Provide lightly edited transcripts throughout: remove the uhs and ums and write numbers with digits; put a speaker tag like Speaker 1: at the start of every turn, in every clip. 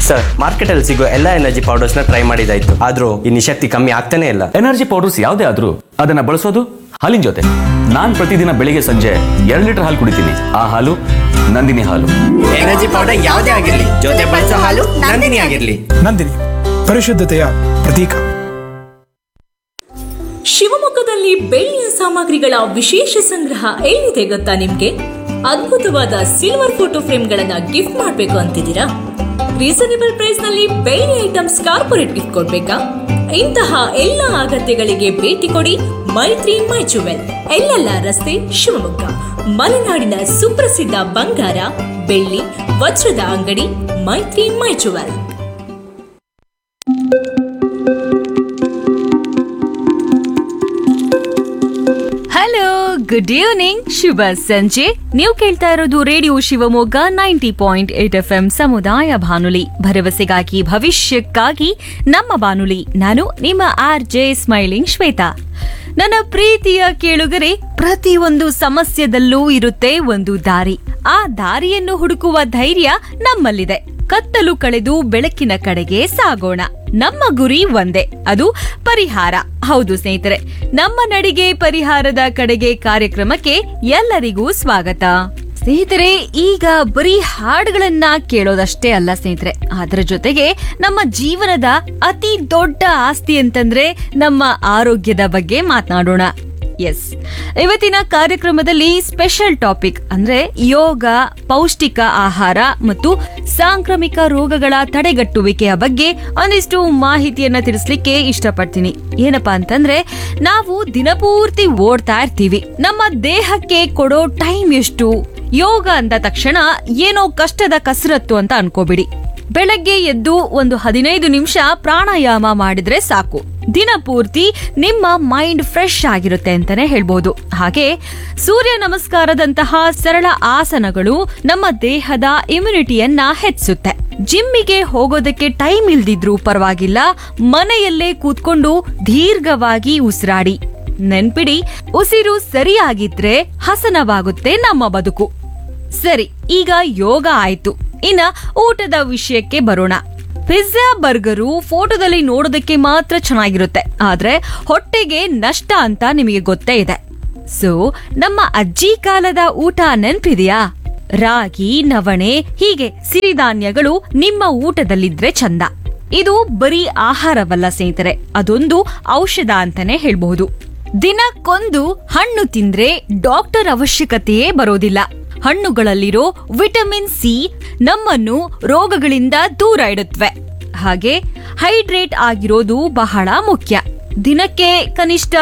Speaker 1: Sir, market ಅಲ್ಲಿ ಸಿಗೋ ಎಲ್ಲಾ ಎನರ್ಜಿ ಪೌಡರ್ಸ್ ನ ಟ್ರೈ ಮಾಡಿದಾಯ್ತು, ಆದ್ರೂ ಈ ನಿಶಕ್ತಿ ಕಮ್ಮಿ ಆಗ್ತಾನೆ ಇಲ್ಲ.
Speaker 2: ಎನರ್ಜಿ ಪೌಡರ್ಸ್ ಯಾವುದೇ ಆದ್ರೂ ಅದನ್ನ ಬಳಸೋದು ಹಾಲಿನ ಜೊತೆ. ನಾನ್ ಪ್ರತಿದಿನ ಬೆಳಿಗ್ಗೆ ಸಂಜೆ 2 ಲೀಟರ್ ಹಾಲು ಕುಡಿತೀನಿ. ಆ ಹಾಲು ನಂದಿನಿ ಹಾಲು.
Speaker 1: ಎನರ್ಜಿ ಪೌಡರ್ ಯಾವುದೇ ಆಗಿರ್ಲಿ, ಜೊತೆ ಬಳಸೋ ಹಾಲು ನಂದಿನಿ ಆಗಿರ್ಲಿ.
Speaker 3: ನಂದಿನಿ, ಪರಿಶುದ್ಧತೆಯ ಪ್ರತೀಕ.
Speaker 4: ಶಿವಮೊಗ್ಗದಲ್ಲಿ ಬೆಳ್ಳಿಯ ಸಾಮಗ್ರಿಗಳ ವಿಶೇಷ ಸಂಗ್ರಹ ಎಲ್ಲಿದೆ ಗೊತ್ತಾ ನಿಮ್ಗೆ? ಅದ್ಭುತವಾದ ಸಿಲ್ವರ್ ಫೋಟೋ ಫ್ರೇಮ್ಗಳನ್ನ ಗಿಫ್ಟ್ ಮಾಡಬೇಕು ಅಂತಿದ್ದೀರಾ? ರೀಸನೇಬಲ್ ಪ್ರೈಸ್ ನಲ್ಲಿ ಬೆಳ್ಳಿ ಐಟಮ್ಸ್ ಕಾರ್ಪೊರೇಟ್ ಗಿಫ್ಟ್ ಕೊಡ್ಬೇಕಾ? ಇಂತಹ ಎಲ್ಲ ಅಗತ್ಯಗಳಿಗೆ ಭೇಟಿ ಕೊಡಿ ಮೈತ್ರಿ ಮೈ ಜುವೆಲ್, ಎಲ್ಲೆಲ್ಲ ರಸ್ತೆ, ಶಿವಮೊಗ್ಗ. ಮಲೆನಾಡಿನ ಸುಪ್ರಸಿದ್ಧ ಬಂಗಾರ, ಬೆಳ್ಳಿ, ವಜ್ರದ ಅಂಗಡಿ ಮೈತ್ರಿ ಮೈ ಜುವೆಲ್.
Speaker 5: ಹಲೋ, ಗುಡ್ ಈವ್ನಿಂಗ್, ಶುಭ ಸಂಜೆ. ನೀವು ಕೇಳ್ತಾ ಇರೋದು ರೇಡಿಯೋ ಶಿವಮೊಗ್ಗ 90.8 FM ಸಮುದಾಯ ಬಾನುಲಿ, ಭರವಸೆಗಾಗಿ ಭವಿಷ್ಯಕ್ಕಾಗಿ ನಮ್ಮ ಬಾನುಲಿ. ನಾನು ನಿಮ್ಮ RJ ಸ್ಮೈಲಿಂಗ್ ಶ್ವೇತಾ. ನನ್ನ ಪ್ರೀತಿಯ ಕೇಳುಗರೆ, ಪ್ರತಿಯೊಂದು ಸಮಸ್ಯೆದಲ್ಲೂ ಇರುತ್ತೆ ಒಂದು ದಾರಿ. ಆ ದಾರಿಯನ್ನು ಹುಡುಕುವ ಧೈರ್ಯ ನಮ್ಮಲ್ಲಿದೆ. ಕತ್ತಲು ಕಳೆದು ಬೆಳಕಿನ ಕಡೆಗೆ ಸಾಗೋಣ. ನಮ್ಮ ಗುರಿ ಒಂದೇ, ಅದು ಪರಿಹಾರ. ಹೌದು ಸ್ನೇಹಿತರೆ, ನಮ್ಮ ನಡಿಗೆ ಪರಿಹಾರದ ಕಡೆಗೆ ಕಾರ್ಯಕ್ರಮಕ್ಕೆ ಎಲ್ಲರಿಗೂ ಸ್ವಾಗತ. ಸ್ನೇಹಿತರೆ, ಈಗ ಬರೀ ಹಾಡುಗಳನ್ನ ಕೇಳೋದಷ್ಟೇ ಅಲ್ಲ ಸ್ನೇಹಿತರೆ, ಅದರ ಜೊತೆಗೆ ನಮ್ಮ ಜೀವನದ ಅತಿ ದೊಡ್ಡ ಆಸ್ತಿ ಅಂತಂದ್ರೆ ನಮ್ಮ ಆರೋಗ್ಯದ ಬಗ್ಗೆ ಮಾತನಾಡೋಣ. ಎಸ್, ಇವತ್ತಿನ ಕಾರ್ಯಕ್ರಮದಲ್ಲಿ ಸ್ಪೆಷಲ್ ಟಾಪಿಕ್ ಅಂದ್ರೆ ಯೋಗ, ಪೌಷ್ಟಿಕ ಆಹಾರ ಮತ್ತು ಸಾಂಕ್ರಾಮಿಕ ರೋಗಗಳ ತಡೆಗಟ್ಟುವಿಕೆಯ ಬಗ್ಗೆ ಒಂದಿಷ್ಟು ಮಾಹಿತಿಯನ್ನ ತಿಳಿಸ್ಲಿಕ್ಕೆ ಇಷ್ಟಪಡ್ತೀನಿ. ಏನಪ್ಪಾ ಅಂತಂದ್ರೆ, ನಾವು ದಿನಪೂರ್ತಿ ಓಡ್ತಾ ಇರ್ತೀವಿ, ನಮ್ಮ ದೇಹಕ್ಕೆ ಕೊಡೋ ಟೈಮ್ ಎಷ್ಟು? ಯೋಗ ಅಂದ ತಕ್ಷಣ ಏನೋ ಕಷ್ಟದ ಕಸರತ್ತು ಅಂತ ಅನ್ಕೋಬಿಡಿ. ಬೆಳಗ್ಗೆ ಎದ್ದು ಒಂದು 15 ನಿಮಿಷ ಪ್ರಾಣಾಯಾಮ ಮಾಡಿದ್ರೆ ಸಾಕು, ದಿನ ಪೂರ್ತಿ ನಿಮ್ಮ ಮೈಂಡ್ ಫ್ರೆಶ್ ಆಗಿರುತ್ತೆ ಅಂತಾನೆ ಹೇಳ್ಬೋದು. ಹಾಗೆ ಸೂರ್ಯ ನಮಸ್ಕಾರದಂತಹ ಸರಳ ಆಸನಗಳು ನಮ್ಮ ದೇಹದ ಇಮ್ಯುನಿಟಿಯನ್ನ ಹೆಚ್ಚಿಸುತ್ತೆ. ಜಿಮ್ಮಿಗೆ ಹೋಗೋದಕ್ಕೆ ಟೈಮ್ ಇಲ್ದಿದ್ರೂ ಪರವಾಗಿಲ್ಲ, ಮನೆಯಲ್ಲೇ ಕೂತ್ಕೊಂಡು ದೀರ್ಘವಾಗಿ ಉಸಿರಾಡಿ. ನೆನ್ಪಿಡಿ, ಉಸಿರು ಸರಿಯಾಗಿದ್ರೆ ಹಸನವಾಗುತ್ತೆ ನಮ್ಮ ಬದುಕು. ಸರಿ, ಈಗ ಯೋಗ ಆಯ್ತು, ಇನ್ನ ಊಟದ ವಿಷಯಕ್ಕೆ ಬರೋಣ. ಪಿಜ್ಜಾ, ಬರ್ಗರು ಫೋಟೋದಲ್ಲಿ ನೋಡೋದಕ್ಕೆ ಮಾತ್ರ ಚೆನ್ನಾಗಿರುತ್ತೆ, ಆದ್ರೆ ಹೊಟ್ಟೆಗೆ ನಷ್ಟ ಅಂತ ನಿಮಗೆ ಗೊತ್ತೇ ಇದೆ. ಸೊ ನಮ್ಮ ಅಜ್ಜಿ ಕಾಲದ ಊಟ ನೆನ್ಪಿದೆಯಾ? ರಾಗಿ, ನವಣೆ, ಹೀಗೆ ಸಿರಿಧಾನ್ಯಗಳು ನಿಮ್ಮ ಊಟದಲ್ಲಿದ್ರೆ ಚಂದ. ಇದು ಬರೀ ಆಹಾರವಲ್ಲ ಸ್ನೇಹಿತರೆ, ಅದೊಂದು ಔಷಧ ಅಂತಾನೆ ಹೇಳ್ಬಹುದು. ದಿನಕ್ಕೊಂದು ಹಣ್ಣು ತಿಂದ್ರೆ ಡಾಕ್ಟರ್ ಅವಶ್ಯಕತೆಯೇ ಬರೋದಿಲ್ಲ. ಹಣ್ಣುಗಳಲ್ಲಿರೋ ವಿಟಮಿನ್ ಸಿ ನಮ್ಮನ್ನು ರೋಗಗಳಿಂದ ದೂರ ಇಡುತ್ತವೆ. ಹಾಗೆ ಹೈಡ್ರೇಟ್ ಆಗಿರೋದು ಬಹಳ ಮುಖ್ಯ. ದಿನಕ್ಕೆ ಕನಿಷ್ಠ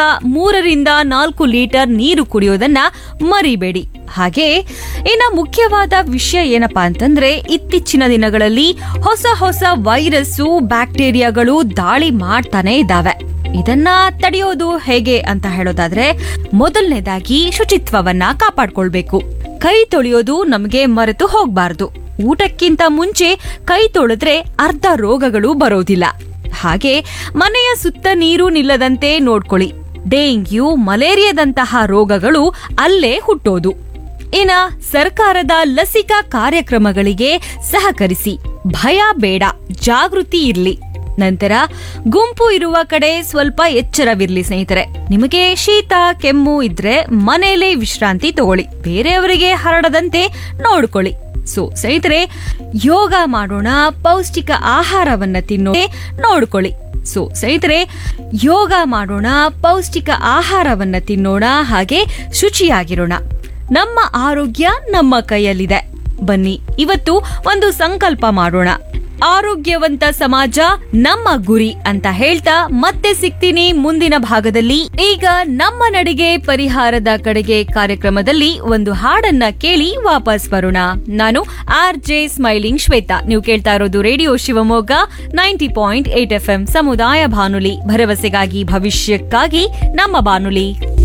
Speaker 5: 3-4 ಲೀಟರ್ ನೀರು ಕುಡಿಯೋದನ್ನ ಮರಿಬೇಡಿ. ಹಾಗೆ ಇನ್ನ ಮುಖ್ಯವಾದ ವಿಷಯ ಏನಪ್ಪಾ ಅಂತಂದ್ರೆ, ಇತ್ತೀಚಿನ ದಿನಗಳಲ್ಲಿ ಹೊಸ ವೈರಸ್ಸು, ಬ್ಯಾಕ್ಟೀರಿಯಾಗಳು ದಾಳಿ ಮಾಡ್ತಾನೆ ಇದ್ದಾವೆ. ಇದನ್ನ ತಡೆಯೋದು ಹೇಗೆ ಅಂತ ಹೇಳೋದಾದ್ರೆ, ಮೊದಲನೇದಾಗಿ ಶುಚಿತ್ವವನ್ನ ಕಾಪಾಡ್ಕೊಳ್ಬೇಕು. ಕೈ ತೊಳೆಯೋದು ನಮಗೆ ಮರೆತು ಹೋಗ್ಬಾರ್ದು. ಊಟಕ್ಕಿಂತ ಮುಂಚೆ ಕೈ ತೊಳೆದ್ರೆ ಅರ್ಧ ರೋಗಗಳು ಬರೋದಿಲ್ಲ. ಹಾಗೆ ಮನೆಯ ಸುತ್ತ ನೀರು ನಿಲ್ಲದಂತೆ ನೋಡ್ಕೊಳ್ಳಿ. ಡೆಂಗ್ಯೂ, ಮಲೇರಿಯಾದಂತಹ ರೋಗಗಳು ಅಲ್ಲೇ ಹುಟ್ಟೋದು. ಇನ್ನ ಸರ್ಕಾರದ ಲಸಿಕಾ ಕಾರ್ಯಕ್ರಮಗಳಿಗೆ ಸಹಕರಿಸಿ. ಭಯ ಬೇಡ, ಜಾಗೃತಿ ಇರ್ಲಿ. ನಂತರ ಗುಂಪು ಇರುವ ಕಡೆ ಸ್ವಲ್ಪ ಎಚ್ಚರವಿರ್ಲಿ ಸ್ನೇಹಿತರೆ. ನಿಮಗೆ ಶೀತ, ಕೆಮ್ಮು ಇದ್ರೆ ಮನೆಯಲ್ಲೇ ವಿಶ್ರಾಂತಿ ತಗೊಳ್ಳಿ, ಬೇರೆಯವರಿಗೆ ಹರಡದಂತೆ ನೋಡ್ಕೊಳ್ಳಿ. ಸೊ ಸ್ನೇಹಿತರೆ, ಯೋಗ ಮಾಡೋಣ, ಪೌಷ್ಟಿಕ ಆಹಾರವನ್ನ ನೋಡ್ಕೊಳ್ಳಿ. ಸೊ ಸ್ನೇಹಿತರೆ, ಯೋಗ ಮಾಡೋಣ, ಪೌಷ್ಟಿಕ ಆಹಾರವನ್ನ ತಿನ್ನೋಣ, ಹಾಗೆ ಶುಚಿಯಾಗಿರೋಣ. ನಮ್ಮ ಆರೋಗ್ಯ ನಮ್ಮ ಕೈಯಲ್ಲಿದೆ. ಬನ್ನಿ ಇವತ್ತು ಒಂದು ಸಂಕಲ್ಪ ಮಾಡೋಣ. ಆರೋಗ್ಯವಂತ ಸಮಾಜ ನಮ್ಮ ಗುರಿ ಅಂತ ಹೇಳ್ತಾ ಮತ್ತೆ ಸಿಗ್ತೀನಿ ಮುಂದಿನ ಭಾಗದಲ್ಲಿ. ಈಗ ನಮ್ಮ ನಡಿಗೆ ಪರಿಹಾರದ ಕಡೆಗೆ ಕಾರ್ಯಕ್ರಮದಲ್ಲಿ ಒಂದು ಹಾಡನ್ನ ಕೇಳಿ ವಾಪಸ್ ಬರೋಣ. ನಾನು RJ ಸ್ಮೈಲಿಂಗ್ ಶ್ವೇತಾ. ನೀವು ಕೇಳ್ತಾ ಇರೋದು ರೇಡಿಯೋ ಶಿವಮೊಗ್ಗ 90.8 FM ಸಮುದಾಯ ಬಾನುಲಿ, ಭರವಸೆಗಾಗಿ ಭವಿಷ್ಯಕ್ಕಾಗಿ ನಮ್ಮ ಬಾನುಲಿ.